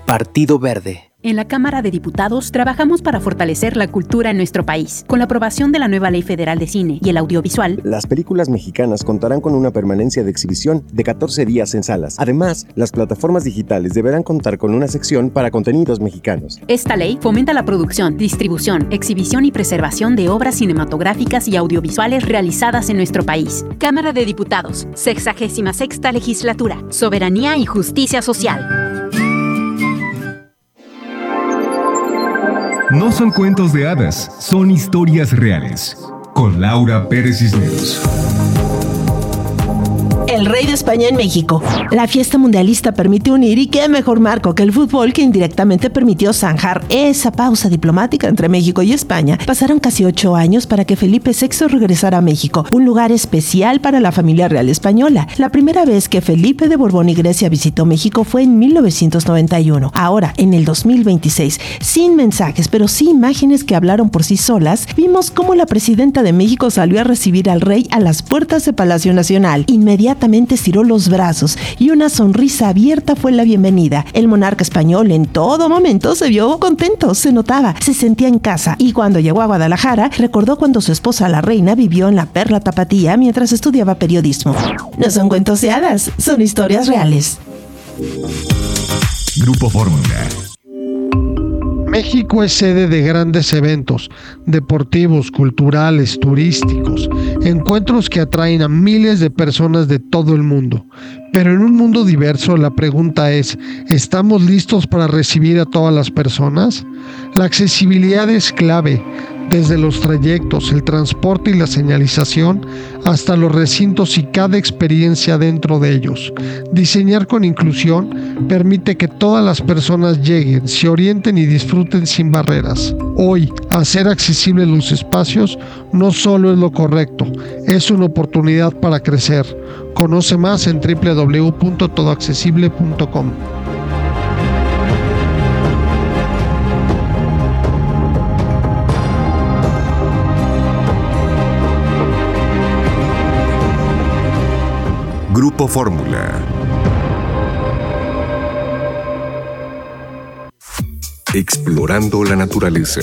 Partido Verde. En la Cámara de Diputados trabajamos para fortalecer la cultura en nuestro país. Con la aprobación de la nueva Ley Federal de Cine y el Audiovisual, las películas mexicanas contarán con una permanencia de exhibición de 14 días en salas. Además, las plataformas digitales deberán contar con una sección para contenidos mexicanos. Esta ley fomenta la producción, distribución, exhibición y preservación de obras cinematográficas y audiovisuales realizadas en nuestro país. Cámara de Diputados, 66ª Legislatura. Soberanía y justicia social. No son cuentos de hadas, son historias reales. Con Laura Pérez Cisneros. El rey de España en México. La fiesta mundialista permite unir, y qué mejor marco que el fútbol, que indirectamente permitió zanjar esa pausa diplomática entre México y España. Pasaron casi 8 años para que Felipe VI regresara a México, un lugar especial para la familia real española. La primera vez que Felipe de Borbón y Grecia visitó México fue en 1991. Ahora, en el 2026, sin mensajes, pero sí imágenes que hablaron por sí solas, vimos cómo la presidenta de México salió a recibir al rey a las puertas de Palacio Nacional. Inmediatamente estiró los brazos y una sonrisa abierta fue la bienvenida. El monarca español en todo momento se vio contento, se notaba, se sentía en casa, y cuando llegó a Guadalajara recordó cuando su esposa la reina vivió en la Perla Tapatía mientras estudiaba periodismo. No son cuentos de hadas, son historias reales. Grupo Fórmula. México es sede de grandes eventos deportivos, culturales, turísticos, encuentros que atraen a miles de personas de todo el mundo. Pero en un mundo diverso, la pregunta es, ¿estamos listos para recibir a todas las personas? La accesibilidad es clave, desde los trayectos, el transporte y la señalización, hasta los recintos y cada experiencia dentro de ellos. Diseñar con inclusión permite que todas las personas lleguen, se orienten y disfruten sin barreras. Hoy, hacer accesibles los espacios no solo es lo correcto, es una oportunidad para crecer. Conoce más en www.todoaccesible.com. Grupo Fórmula. Explorando la naturaleza.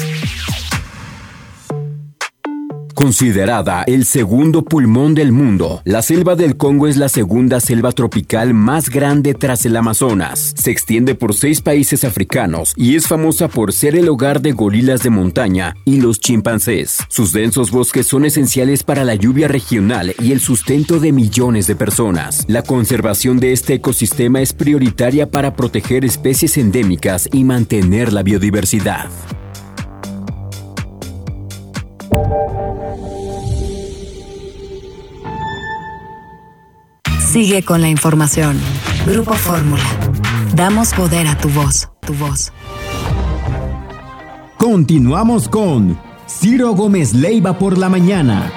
Considerada el segundo pulmón del mundo, la selva del Congo es la segunda selva tropical más grande tras el Amazonas. Se extiende por 6 países africanos y es famosa por ser el hogar de gorilas de montaña y los chimpancés. Sus densos bosques son esenciales para la lluvia regional y el sustento de millones de personas. La conservación de este ecosistema es prioritaria para proteger especies endémicas y mantener la biodiversidad. Sigue con la información. Grupo Fórmula. Damos poder a tu voz. Tu voz. Continuamos con Ciro Gómez Leiva por la mañana.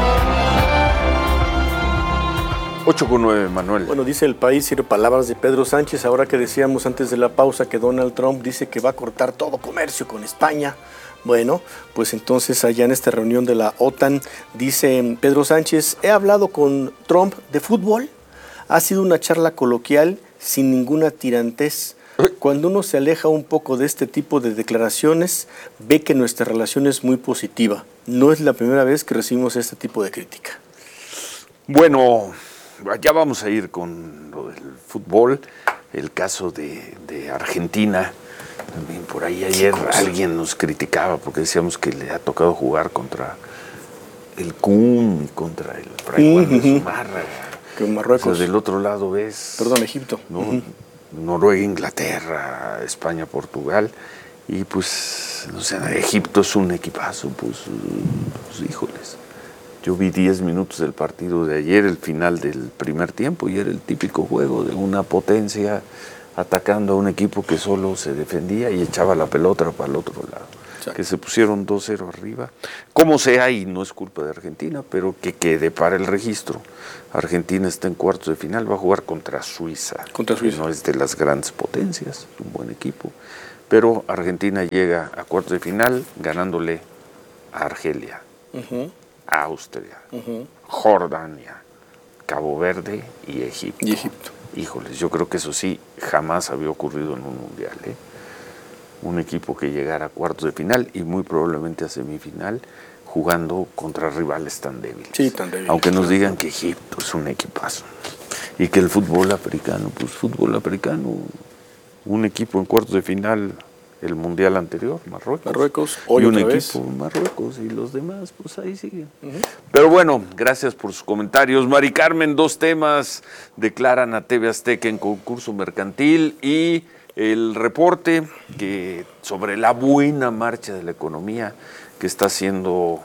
8:09, Manuel. Bueno, dice El País, Ciro, palabras de Pedro Sánchez, ahora que decíamos antes de la pausa que Donald Trump dice que va a cortar todo comercio con España. Bueno, pues entonces allá en esta reunión de la OTAN, dice Pedro Sánchez, he hablado con Trump de fútbol, ha sido una charla coloquial sin ninguna tirantez. Cuando uno se aleja un poco de este tipo de declaraciones, ve que nuestra relación es muy positiva. No es la primera vez que recibimos este tipo de crítica. Bueno, ya vamos a ir con lo del fútbol, el caso de Argentina. También por ahí ayer alguien nos criticaba porque decíamos que le ha tocado jugar contra el Kun y contra el Fray Juan de Zumárraga. Que Marruecos. O sea, del otro lado ves... Perdón, Egipto. ¿no? Noruega, Inglaterra, España, Portugal. Y pues, no sé, Egipto es un equipazo, pues híjoles. Yo vi 10 minutos del partido de ayer, el final del primer tiempo, y era el típico juego de una potencia atacando a un equipo que solo se defendía y echaba la pelota para el otro lado. Exacto. Que se pusieron 2-0 arriba. Como sea, y no es culpa de Argentina, pero que quede para el registro. Argentina está en cuartos de final, va a jugar contra Suiza. Contra Suiza. No es de las grandes potencias, es un buen equipo. Pero Argentina llega a cuartos de final ganándole a Argelia, a Austria, Jordania, Cabo Verde y Egipto. híjoles, yo creo que eso sí, jamás había ocurrido en un mundial, ¿eh? Un equipo que llegara a cuartos de final y muy probablemente a semifinal jugando contra rivales tan débiles. Sí, tan débiles. Aunque nos digan que Egipto es un equipazo y que el fútbol africano, pues fútbol africano, un equipo en cuartos de final el mundial anterior, Marruecos, hoy y un otra equipo vez. Marruecos, y los demás pues ahí siguen. Pero bueno, gracias por sus comentarios. Mari Carmen, 2 temas: declaran a TV Azteca en concurso mercantil y el reporte sobre la buena marcha de la economía que están haciendo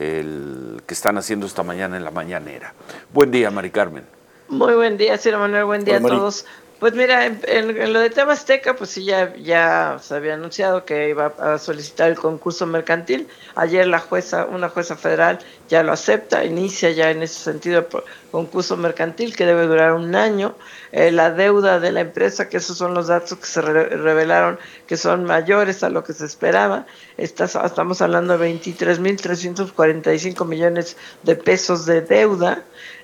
esta mañana en la mañanera. Buen día, Mari Carmen. Muy buen día, Ciro Manuel, buen día a todos. Pues mira, en lo de TV Azteca, pues sí, ya se había anunciado que iba a solicitar el concurso mercantil. Ayer una jueza federal ya lo acepta, inicia ya en ese sentido el concurso mercantil que debe durar 1 año. La deuda de la empresa, que esos son los datos que se revelaron que son mayores a lo que se esperaba. Estamos hablando de 23.345 millones de pesos de deuda.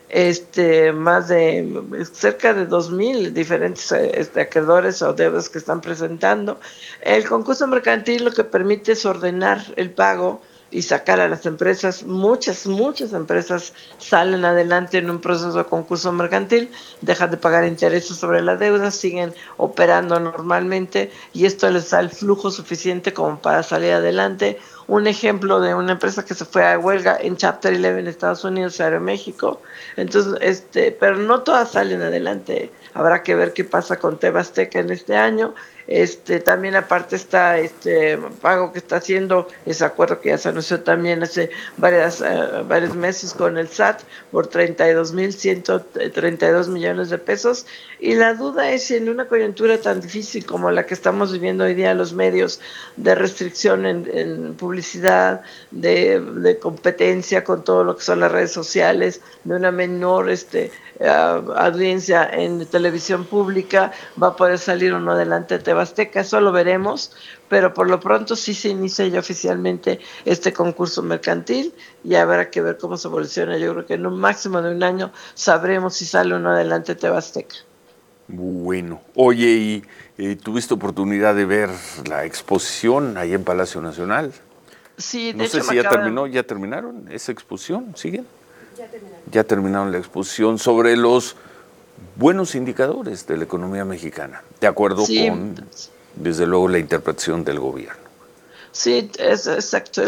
Más de cerca de 2,000 diferentes acreedores o deudas que están presentando. El concurso mercantil lo que permite es ordenar el pago y sacar a las empresas. Muchas empresas salen adelante en un proceso de concurso mercantil, dejan de pagar intereses sobre la deuda, siguen operando normalmente y esto les da el flujo suficiente como para salir adelante. Un ejemplo de una empresa que se fue a huelga en Chapter 11 en Estados Unidos, Aeroméxico. Entonces, pero no todas salen adelante. Habrá que ver qué pasa con TV Azteca en este año. También aparte está pago que está haciendo, ese acuerdo que ya se anunció también hace varios meses con el SAT por 32,132 millones de pesos. Y la duda es si en una coyuntura tan difícil como la que estamos viviendo hoy día, los medios de restricción en publicidad, de competencia con todo lo que son las redes sociales, de una menor audiencia en televisión pública, va a poder salir o no adelante de TV Azteca. Eso lo veremos, pero por lo pronto sí se inicia ya oficialmente este concurso mercantil y habrá que ver cómo se evoluciona. Yo creo que en un máximo de 1 año sabremos si sale o no adelante TV Azteca. Bueno, oye, ¿y tuviste oportunidad de ver la exposición ahí en Palacio Nacional? Sí, de no hecho sé si ya terminaron esa exposición, ¿siguen? Ya terminaron la exposición sobre los buenos indicadores de la economía mexicana, de acuerdo con, desde luego, la interpretación del gobierno. Sí, es exacto.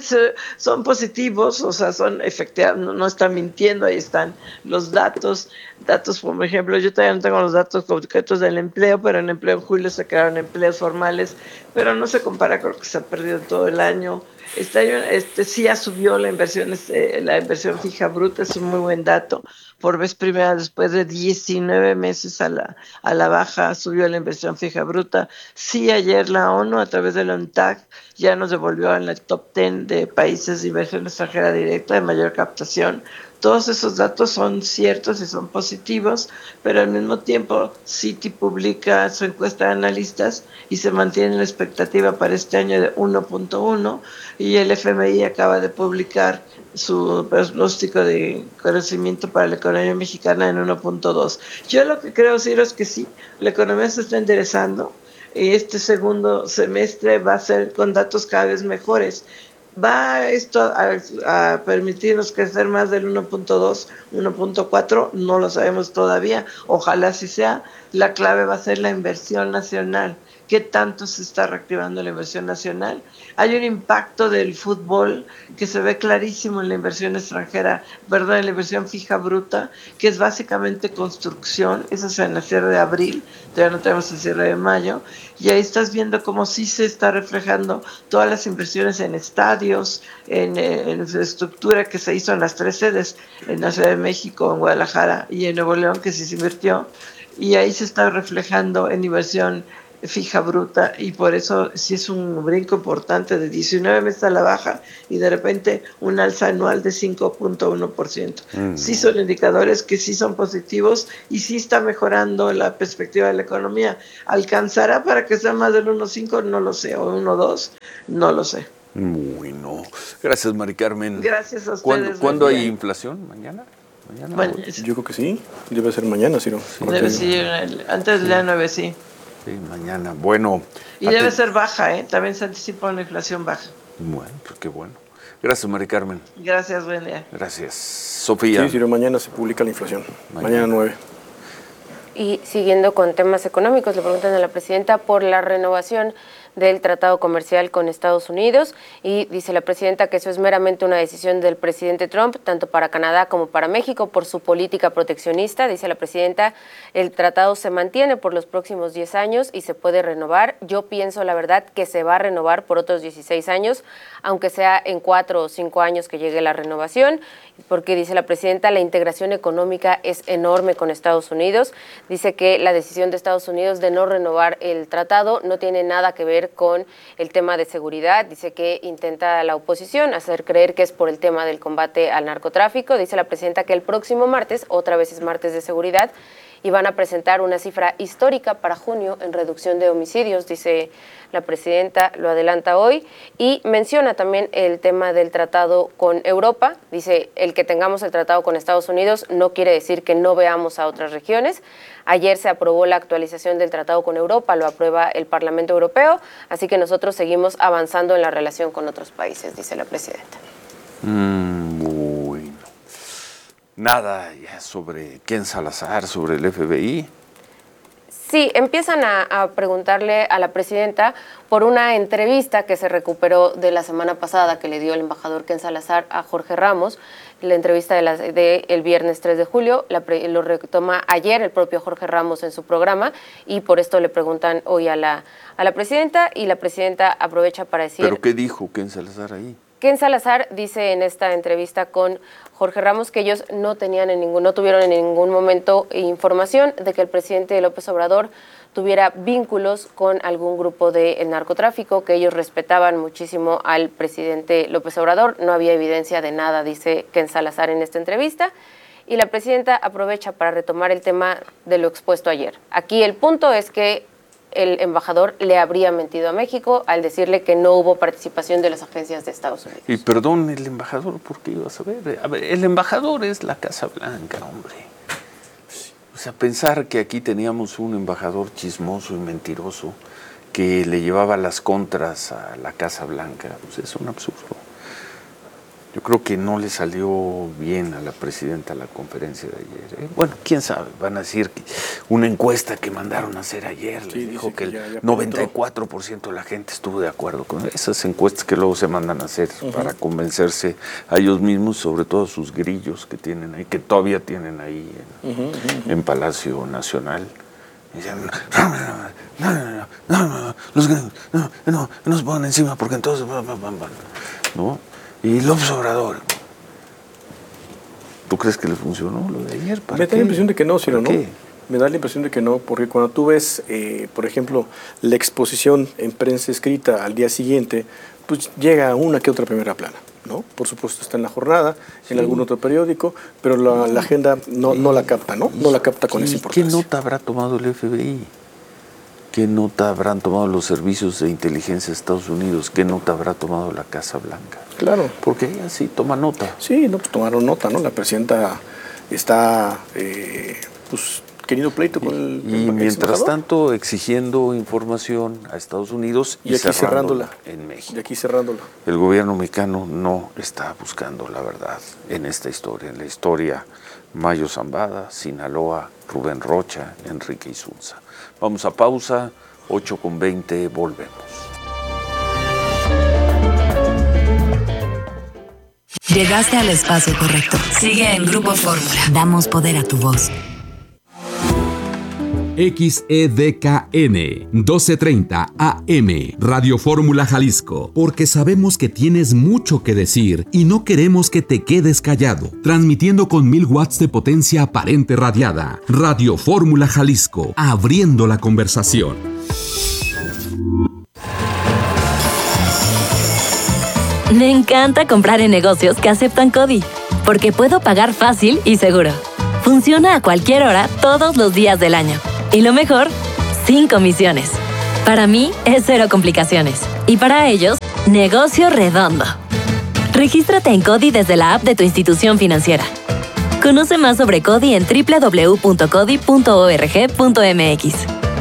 Son positivos, o sea, son efectivamente, no están mintiendo, ahí están los datos, por ejemplo, yo todavía no tengo los datos concretos del empleo, pero en empleo en julio se crearon empleos formales, pero no se compara con lo que se ha perdido todo el año. Sí ya subió la inversión fija bruta, es un muy buen dato. Por vez primera, después de 19 meses a la baja, subió la inversión fija bruta. Sí, ayer la ONU, a través del UNTAC, ya nos devolvió en el top 10 de países de inversión extranjera directa de mayor captación. Todos esos datos son ciertos y son positivos, pero al mismo tiempo Citi publica su encuesta de analistas y se mantiene la expectativa para este año de 1.1 y el FMI acaba de publicar su pronóstico de crecimiento para la economía mexicana en 1.2. Yo lo que creo, Ciro, es que sí, la economía se está enderezando y este segundo semestre va a ser con datos cada vez mejores. ¿Va esto a permitirnos crecer más del 1.2, 1.4? No lo sabemos todavía. Ojalá así sea. La clave va a ser la inversión nacional. ¿Qué tanto se está reactivando la inversión nacional? Hay un impacto del fútbol que se ve clarísimo en la inversión extranjera, en la inversión fija bruta, que es básicamente construcción. Eso es en el cierre de abril, todavía no tenemos el cierre de mayo, y ahí estás viendo cómo sí se está reflejando todas las inversiones en estadios, en infraestructura que se hizo en las 3 sedes, en la Ciudad de México, en Guadalajara y en Nuevo León, que sí se invirtió, y ahí se está reflejando en inversión fija bruta, y por eso sí es un brinco importante de 19 meses a la baja y de repente un alza anual de 5.1%. Sí son indicadores que sí son positivos y sí está mejorando la perspectiva de la economía. ¿Alcanzará para que sea más del 1.5? No lo sé, o 1.2, no lo sé. Bueno, gracias, Mari Carmen. Gracias a ustedes. ¿Cuándo hay inflación? ¿Mañana? Mañana. Bueno, yo creo que sí, debe ser mañana, Ciro. Sí, debe ser antes del día 9, sí. Sí, mañana. Bueno. Y debe ser baja, ¿eh? También se anticipa una inflación baja. Bueno, pues qué bueno. Gracias, Mari Carmen. Gracias, buen día. Gracias. Sofía. Sí, Ciro, mañana se publica la inflación. Mañana 9. Y siguiendo con temas económicos, le preguntan a la presidenta por la renovación del tratado comercial con Estados Unidos y dice la presidenta que eso es meramente una decisión del presidente Trump, tanto para Canadá como para México, por su política proteccionista. Dice la presidenta, el tratado se mantiene por los próximos 10 años y se puede renovar. Yo pienso, la verdad, que se va a renovar por otros 16 años, aunque sea en 4 o 5 años que llegue la renovación, porque dice la presidenta, la integración económica es enorme con Estados Unidos. Dice que la decisión de Estados Unidos de no renovar el tratado no tiene nada que ver con el tema de seguridad. Dice que intenta la oposición hacer creer que es por el tema del combate al narcotráfico. Dice la presidenta que el próximo martes, otra vez es martes de seguridad, y van a presentar una cifra histórica para junio en reducción de homicidios, dice la presidenta, lo adelanta hoy, y menciona también el tema del tratado con Europa. Dice, el que tengamos el tratado con Estados Unidos no quiere decir que no veamos a otras regiones. Ayer se aprobó la actualización del tratado con Europa, lo aprueba el Parlamento Europeo, así que nosotros seguimos avanzando en la relación con otros países, dice la presidenta. Bueno. Nada ya sobre Ken Salazar, sobre el FBI. Sí, empiezan a preguntarle a la presidenta por una entrevista que se recuperó de la semana pasada que le dio el embajador Ken Salazar a Jorge Ramos, la entrevista de el viernes 3 de julio, lo retoma ayer el propio Jorge Ramos en su programa y por esto le preguntan hoy a la presidenta y la presidenta aprovecha para decir... ¿Pero qué dijo Ken Salazar ahí? Ken Salazar dice en esta entrevista con Jorge Ramos que ellos no tuvieron en ningún momento información de que el presidente López Obrador tuviera vínculos con algún grupo del narcotráfico, que ellos respetaban muchísimo al presidente López Obrador. No había evidencia de nada, dice Ken Salazar en esta entrevista. Y la presidenta aprovecha para retomar el tema de lo expuesto ayer. Aquí el punto es que el embajador le habría mentido a México al decirle que no hubo participación de las agencias de Estados Unidos. Y perdón, el embajador, ¿por qué ibas a ver? A ver, el embajador es la Casa Blanca, hombre. O sea, pensar que aquí teníamos un embajador chismoso y mentiroso que le llevaba las contras a la Casa Blanca, pues es un absurdo. Yo creo que no le salió bien a la presidenta la conferencia de ayer. Bueno, quién sabe, van a decir que una encuesta que mandaron a hacer ayer les dijo que el 94% de la gente estuvo de acuerdo con esas encuestas que luego se mandan a hacer para convencerse a ellos mismos, sobre todo sus grillos que tienen ahí, que todavía tienen ahí en Palacio Nacional. Y dicen, los gringos, no se pongan encima porque entonces ¿no? Y López Obrador, ¿tú crees que le funcionó lo de ayer? Me da la impresión de que no, Ciro, ¿no? Me da la impresión de que no, porque cuando tú ves, por ejemplo, la exposición en prensa escrita al día siguiente, pues llega una que otra primera plana, ¿no? Por supuesto está en La Jornada, en algún otro periódico, pero la agenda no la capta, ¿no? No la capta con esa importancia. ¿Qué nota habrá tomado el FBI? ¿Qué nota habrán tomado los servicios de inteligencia de Estados Unidos? ¿Qué nota habrá tomado la Casa Blanca? Claro. Porque ella sí toma nota. Sí, no, pues tomaron nota, ¿no? La presidenta está queriendo pleito con el Y mientras tanto exigiendo información a Estados Unidos y aquí cerrándola en México. Y aquí cerrándola. El gobierno mexicano no está buscando la verdad en esta historia, en la historia Mayo Zambada, Sinaloa, Rubén Rocha, Enrique Insulza. Vamos a pausa, 8:20, volvemos. Llegaste al espacio correcto. Sigue en Grupo Fórmula. Damos poder a tu voz. XEDKN 1230 AM Radio Fórmula Jalisco, porque sabemos que tienes mucho que decir y no queremos que te quedes callado. Transmitiendo con 1000 watts de potencia aparente radiada. Radio Fórmula Jalisco, abriendo la conversación. Me encanta comprar en negocios que aceptan CODI, porque puedo pagar fácil y seguro. Funciona a cualquier hora, todos los días del año. Y lo mejor, sin comisiones. Para mí es cero complicaciones. Y para ellos, negocio redondo. Regístrate en CODI desde la app de tu institución financiera. Conoce más sobre CODI en www.codi.org.mx.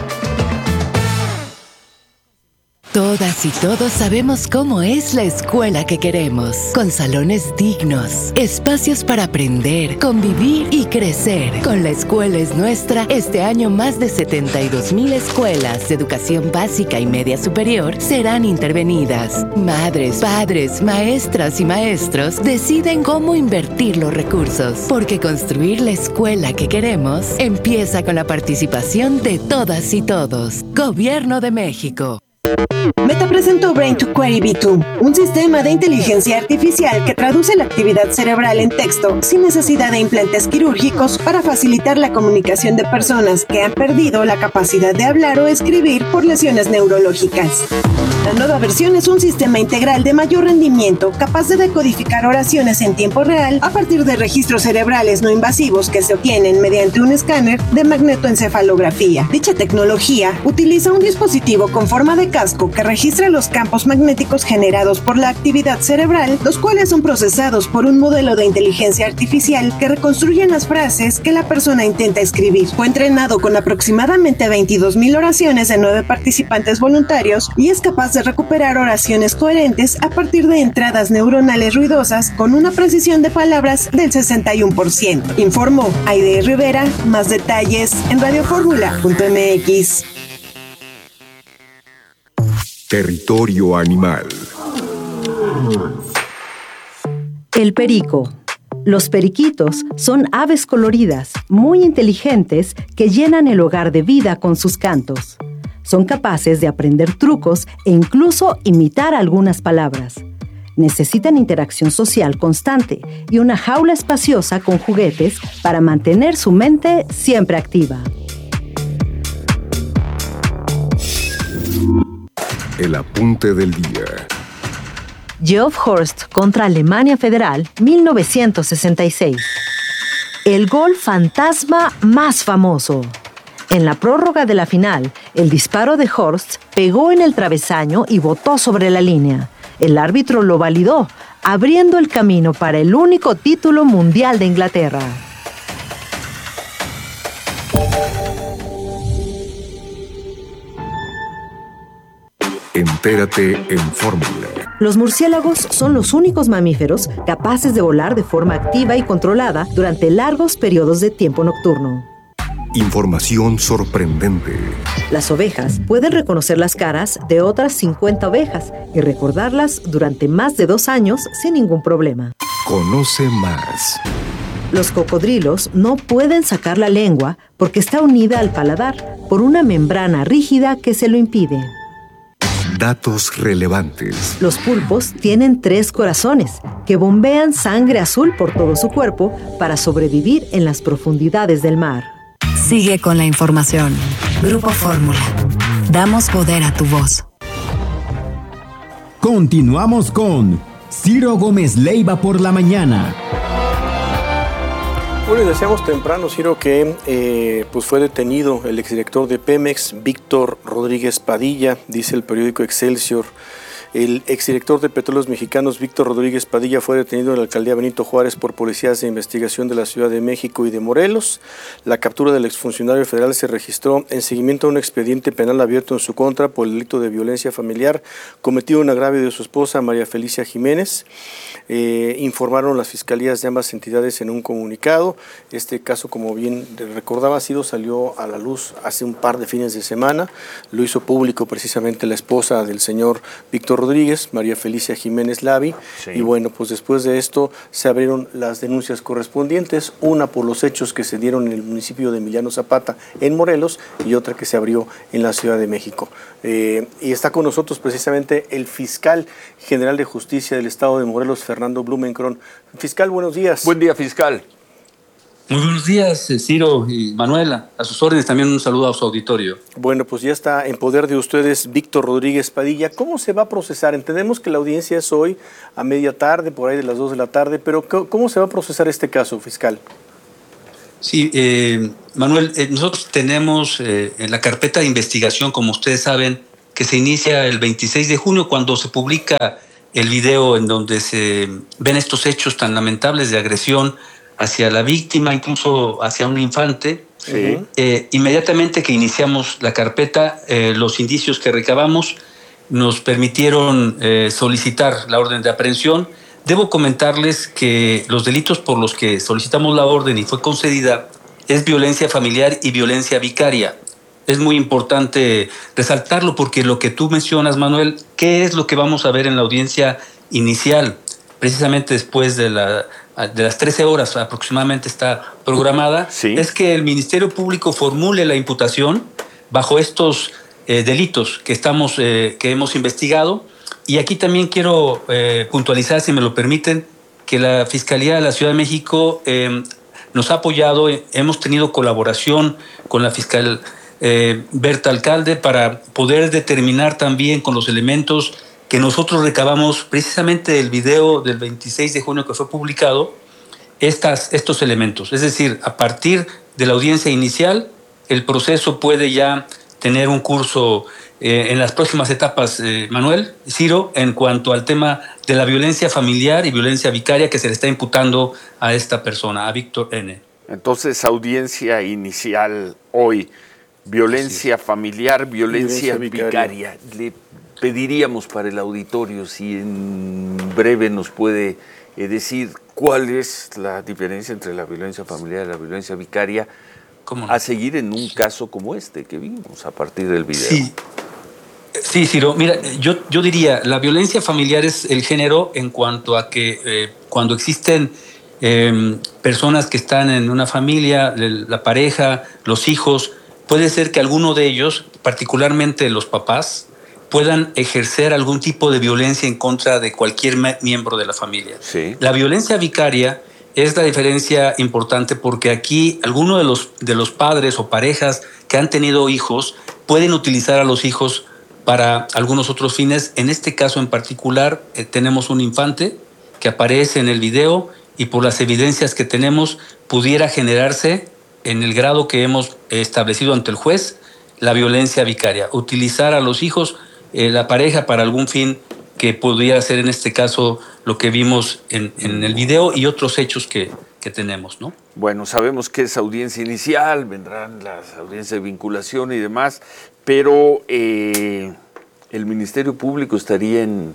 Todas y todos sabemos cómo es la escuela que queremos, con salones dignos, espacios para aprender, convivir y crecer. Con La Escuela es Nuestra, este año más de 72,000 escuelas de educación básica y media superior serán intervenidas. Madres, padres, maestras y maestros deciden cómo invertir los recursos, porque construir la escuela que queremos empieza con la participación de todas y todos. Gobierno de México. Meta presentó Brain to Query V2, un sistema de inteligencia artificial que traduce la actividad cerebral en texto sin necesidad de implantes quirúrgicos para facilitar la comunicación de personas que han perdido la capacidad de hablar o escribir por lesiones neurológicas. La nueva versión es un sistema integral de mayor rendimiento capaz de decodificar oraciones en tiempo real a partir de registros cerebrales no invasivos que se obtienen mediante un escáner de magnetoencefalografía. Dicha tecnología utiliza un dispositivo con forma de casco que registra los campos magnéticos generados por la actividad cerebral, los cuales son procesados por un modelo de inteligencia artificial que reconstruyen las frases que la persona intenta escribir. Fue entrenado con aproximadamente 22,000 oraciones de 9 participantes voluntarios y es capaz de recuperar oraciones coherentes a partir de entradas neuronales ruidosas con una precisión de palabras del 61%. Informó Aide Rivera. Más detalles en radioformula.mx. Territorio animal. El perico. Los periquitos son aves coloridas, muy inteligentes, que llenan el hogar de vida con sus cantos. Son capaces de aprender trucos e incluso imitar algunas palabras. Necesitan interacción social constante y una jaula espaciosa con juguetes para mantener su mente siempre activa. El apunte del día. Geoff Horst contra Alemania Federal, 1966. El gol fantasma más famoso. En la prórroga de la final, el disparo de Horst pegó en el travesaño y botó sobre la línea. El árbitro lo validó, abriendo el camino para el único título mundial de Inglaterra. Entérate en Fórmula. Los murciélagos son los únicos mamíferos capaces de volar de forma activa y controlada durante largos periodos de tiempo nocturno. Información sorprendente. Las ovejas pueden reconocer las caras de otras 50 ovejas y recordarlas durante más de 2 años sin ningún problema. Conoce más. Los cocodrilos no pueden sacar la lengua porque está unida al paladar por una membrana rígida que se lo impide. Datos relevantes. Los pulpos tienen 3 corazones que bombean sangre azul por todo su cuerpo para sobrevivir en las profundidades del mar. Sigue con la información. Grupo Fórmula. Damos poder a tu voz. Continuamos con Ciro Gómez Leiva por la mañana. Bueno, decíamos temprano, Ciro, que pues fue detenido el exdirector de Pemex, Víctor Rodríguez Padilla, dice el periódico Excelsior. El exdirector de Petróleos Mexicanos, Víctor Rodríguez Padilla, fue detenido en la alcaldía Benito Juárez por policías de investigación de la Ciudad de México y de Morelos. La captura del exfuncionario federal se registró en seguimiento a un expediente penal abierto en su contra por el delito de violencia familiar cometido en agravio de su esposa, María Felicia Jiménez. Informaron las fiscalías de ambas entidades en un comunicado. Este caso, como bien recordaba, salió a la luz hace un par de fines de semana. Lo hizo público precisamente la esposa del señor Víctor Rodríguez, María Felicia Jiménez Lavi. Sí. Y bueno, pues después de esto se abrieron las denuncias correspondientes, una por los hechos que se dieron en el municipio de Emiliano Zapata, en Morelos, y otra que se abrió en la Ciudad de México. Y está con nosotros precisamente el fiscal general de justicia del estado de Morelos, Fernando Blumenkron. Fiscal, buenos días. Buen día, fiscal. Muy buenos días, Ciro y Manuela. A sus órdenes, también un saludo a su auditorio. Bueno, pues ya está en poder de ustedes Víctor Rodríguez Padilla. ¿Cómo se va a procesar? Entendemos que la audiencia es hoy a media tarde, por ahí de las 2 de la tarde, pero ¿cómo se va a procesar este caso, fiscal? Sí, Manuel, nosotros tenemos en la carpeta de investigación, como ustedes saben, que se inicia el 26 de junio cuando se publica el video en donde se ven estos hechos tan lamentables de agresión hacia la víctima, incluso hacia un infante. Sí. Inmediatamente que iniciamos la carpeta, los indicios que recabamos nos permitieron solicitar la orden de aprehensión. Debo comentarles que los delitos por los que solicitamos la orden y fue concedida es violencia familiar y violencia vicaria. Es muy importante resaltarlo porque lo que tú mencionas, Manuel, ¿qué es lo que vamos a ver en la audiencia inicial? Precisamente después de las 13 horas aproximadamente está programada, sí, es que el Ministerio Público formule la imputación bajo estos delitos que hemos investigado. Y aquí también quiero puntualizar, si me lo permiten, que la Fiscalía de la Ciudad de México nos ha apoyado, hemos tenido colaboración con la fiscal Berta Alcalde para poder determinar también con los elementos que nosotros recabamos precisamente del video del 26 de junio que fue publicado, estos elementos. Es decir, a partir de la audiencia inicial, el proceso puede ya tener un curso en las próximas etapas, Manuel, Ciro, en cuanto al tema de la violencia familiar y violencia vicaria que se le está imputando a esta persona, a Víctor N. Entonces, audiencia inicial hoy, violencia familiar, violencia vicaria. Le pediríamos para el auditorio si en breve nos puede decir cuál es la diferencia entre la violencia familiar y la violencia vicaria a seguir en un caso como este que vimos a partir del video. Sí, Ciro, mira, yo diría, la violencia familiar es el género en cuanto a que cuando existen personas que están en una familia, la pareja, los hijos, puede ser que alguno de ellos, particularmente los papás, puedan ejercer algún tipo de violencia en contra de cualquier miembro de la familia. Sí. La violencia vicaria es la diferencia importante porque aquí algunos de los padres o parejas que han tenido hijos pueden utilizar a los hijos para algunos otros fines. En este caso en particular tenemos un infante que aparece en el video y por las evidencias que tenemos pudiera generarse en el grado que hemos establecido ante el juez la violencia vicaria, utilizar a los hijos, la pareja para algún fin que pudiera ser en este caso lo que vimos en el video y otros hechos que tenemos, ¿no? Bueno, sabemos que es audiencia inicial, vendrán las audiencias de vinculación y demás, pero el Ministerio Público estaría en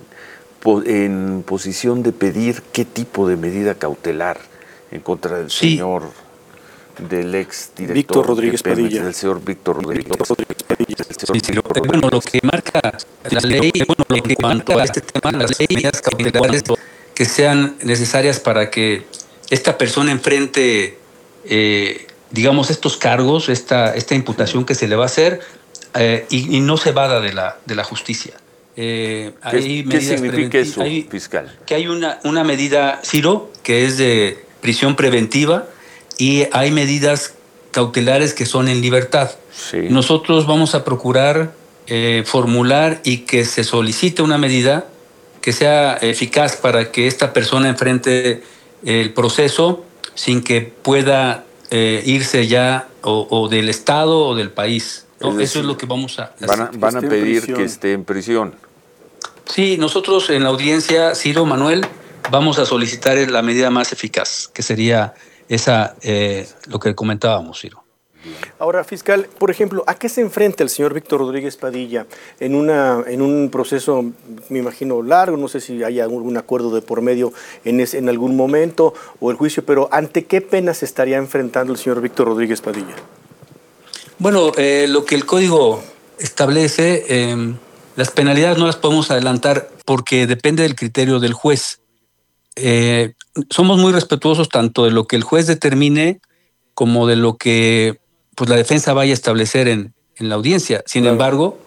posición de pedir qué tipo de medida cautelar en contra del señor, del ex director Víctor Rodríguez Padilla. Del señor Víctor Rodríguez Padilla. Bueno, lo que marca la ley, lo que marca este tema, las medidas cautelares que sean necesarias para que esta persona enfrente, digamos, estos cargos, esta imputación que se le va a hacer y no se vada de la justicia. ¿Qué significa eso, fiscal? Que hay una medida, Ciro, que es de prisión preventiva y hay medidas cautelares que son en libertad. Sí. Nosotros vamos a procurar formular y que se solicite una medida que sea eficaz para que esta persona enfrente el proceso sin que pueda irse ya o del Estado o del país, ¿no? Decir, eso es lo que vamos a hacer. Van a pedir que esté en prisión. Sí, nosotros en la audiencia, Ciro, Manuel, vamos a solicitar la medida más eficaz, que sería esa, lo que comentábamos, Ciro. Ahora, fiscal, por ejemplo, ¿a qué se enfrenta el señor Víctor Rodríguez Padilla en un proceso, me imagino, largo? No sé si hay algún acuerdo de por medio en algún momento o el juicio, pero ¿ante qué pena se estaría enfrentando el señor Víctor Rodríguez Padilla? Bueno, lo que el código establece, las penalidades no las podemos adelantar porque depende del criterio del juez. Somos muy respetuosos tanto de lo que el juez determine como de lo que pues la defensa vaya a establecer en la audiencia. Sin embargo,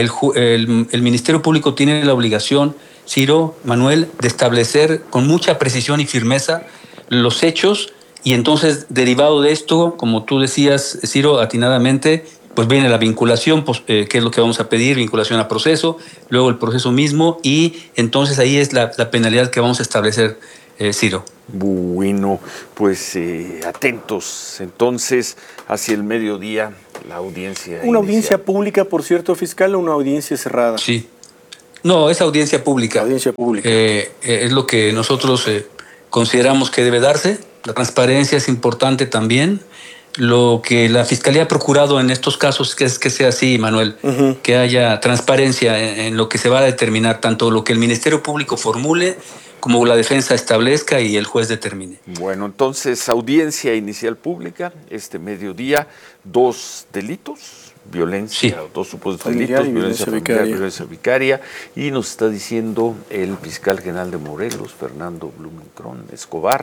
el Ministerio Público tiene la obligación, Ciro, Manuel, de establecer con mucha precisión y firmeza los hechos y entonces, derivado de esto, como tú decías, Ciro, atinadamente, pues viene la vinculación, pues, que es lo que vamos a pedir, vinculación a proceso, luego el proceso mismo y entonces ahí es la penalidad que vamos a establecer, Ciro. Bueno, pues atentos entonces hacia el mediodía la audiencia. ¿Una audiencia pública, por cierto, fiscal, o una audiencia cerrada? Sí. No, es audiencia pública. Audiencia pública. Es lo que nosotros consideramos que debe darse La transparencia es importante también. Lo que la Fiscalía ha procurado en estos casos es que sea así, Manuel, que haya transparencia en lo que se va a determinar, tanto lo que el Ministerio Público formule como la defensa establezca y el juez determine. Bueno, entonces, audiencia inicial pública, este mediodía, 2 delitos, violencia, 2 supuestos delitos, violencia familiar, violencia vicaria, y nos está diciendo el fiscal general de Morelos, Fernando Blumenkron Escobar,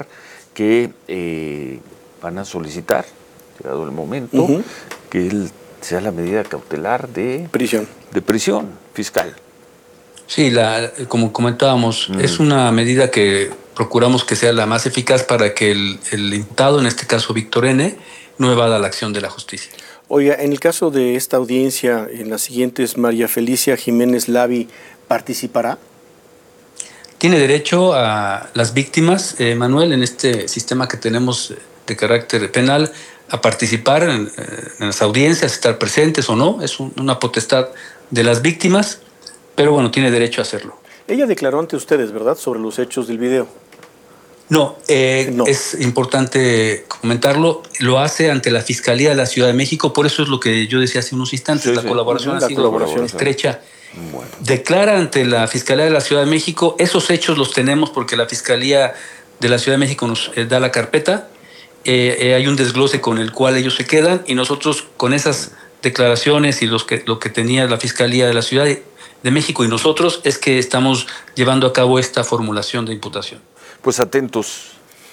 que van a solicitar, llegado el momento, que él sea la medida cautelar de prisión fiscal. Sí, como comentábamos, es una medida que procuramos que sea la más eficaz para que el imputado, en este caso Víctor N., no evada la acción de la justicia. Oiga, en el caso de esta audiencia, en las siguientes, María Felicia Jiménez Lavi, ¿participará? Tiene derecho a las víctimas, Manuel, en este sistema que tenemos de carácter penal, a participar en las audiencias, estar presentes o no, es una potestad de las víctimas, pero bueno, tiene derecho a hacerlo. Ella declaró ante ustedes, ¿verdad?, sobre los hechos del video. No, es importante comentarlo, lo hace ante la Fiscalía de la Ciudad de México, por eso es lo que yo decía hace unos instantes, la colaboración ha sido estrecha. Bueno. Declara ante la Fiscalía de la Ciudad de México, esos hechos los tenemos porque la Fiscalía de la Ciudad de México nos da la carpeta, hay un desglose con el cual ellos se quedan y nosotros con esas declaraciones y lo que tenía la Fiscalía de la Ciudad de México y nosotros es que estamos llevando a cabo esta formulación de imputación. Pues atentos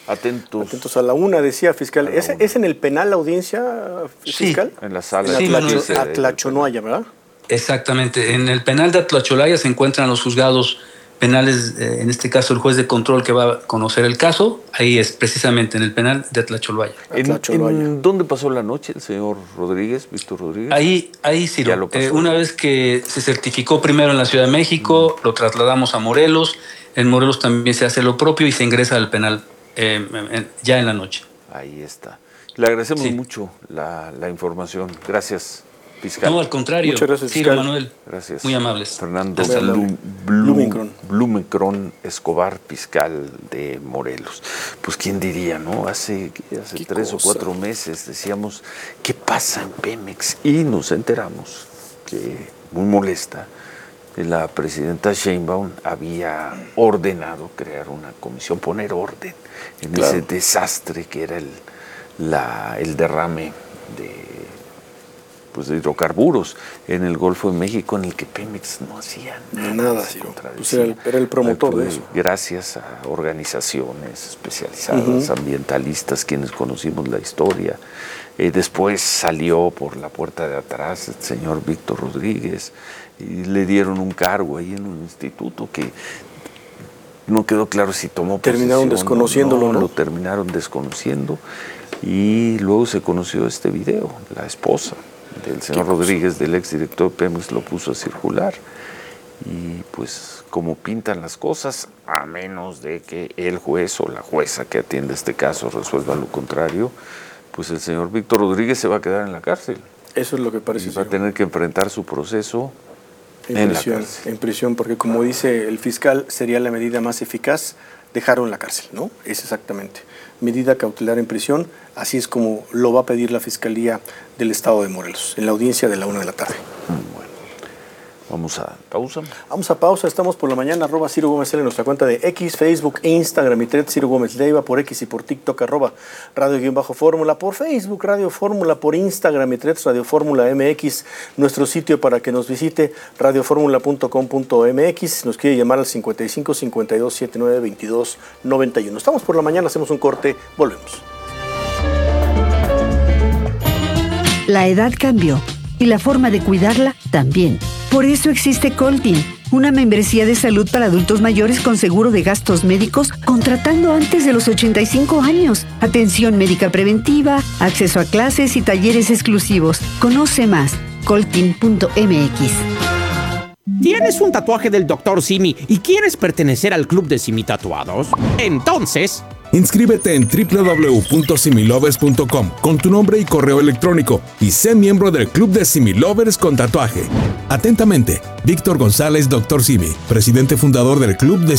a la una, decía fiscal. ¿Es en el penal la audiencia fiscal? Sí, en la sala de Atlacholoaya, ¿verdad? Exactamente. En el penal de Atlacholoaya se encuentran los juzgados penales, en este caso el juez de control que va a conocer el caso, ahí es precisamente en el penal de Atlacholoaya. ¿En dónde pasó la noche el señor Rodríguez, Víctor Rodríguez? Ahí sí, una vez que se certificó primero en la Ciudad de México, lo trasladamos a Morelos, en Morelos también se hace lo propio y se ingresa al penal ya en la noche. Ahí está. Le agradecemos mucho la información. Gracias, fiscal. No, al contrario. Muchas gracias, fiscal. Manuel. Gracias. Muy amables. Fernando Blumenkron Escobar, fiscal de Morelos. Pues quién diría, ¿no? Hace 3 o 4 meses decíamos, ¿qué pasa en Pemex? Y nos enteramos que, muy molesta, la presidenta Sheinbaum había ordenado crear una comisión, poner orden en ese desastre que era el derrame de hidrocarburos en el Golfo de México, en el que Pemex no hacía nada. Pues era el promotor de eso. Gracias a organizaciones especializadas, ambientalistas, quienes conocimos la historia. Después salió por la puerta de atrás el señor Víctor Rodríguez y le dieron un cargo ahí en un instituto que no quedó claro si tomó posesión. Terminaron desconociéndolo, ¿no? Lo terminaron desconociendo y luego se conoció este video, la esposa del señor Rodríguez, del exdirector de Pemex, lo puso a circular y pues como pintan las cosas, a menos de que el juez o la jueza que atiende este caso resuelva lo contrario, pues el señor Víctor Rodríguez se va a quedar en la cárcel. Eso es lo que parece. Y va a tener que enfrentar su proceso en prisión, porque como dice el fiscal, sería la medida más eficaz dejarlo en la cárcel, ¿no? Es exactamente. Medida cautelar en prisión, así es como lo va a pedir la Fiscalía del Estado de Morelos, en la audiencia de la 1 de la tarde. Bueno, vamos a pausa. Vamos a pausa, estamos por la mañana, @Ciro Gómez L en nuestra cuenta de X, Facebook, Instagram y Threads, Ciro Gómez Leiva, por X y por TikTok, @Radio_Fórmula, por Facebook, Radio Fórmula, por Instagram y Threads, Radio Fórmula MX, nuestro sitio para que nos visite, radioformula.com.mx, nos quiere llamar al 55 52 79 22 91. Estamos por la mañana, hacemos un corte, volvemos. La edad cambió y la forma de cuidarla también. Por eso existe Coltin, una membresía de salud para adultos mayores con seguro de gastos médicos contratando antes de los 85 años. Atención médica preventiva, acceso a clases y talleres exclusivos. Conoce más, coltin.mx. ¿Tienes un tatuaje del Dr. Simi y quieres pertenecer al club de Simi Tatuados? Entonces, inscríbete en www.similovers.com con tu nombre y correo electrónico y sé miembro del Club de Similovers con tatuaje. Atentamente, Víctor González, Dr. Simi, presidente fundador del Club de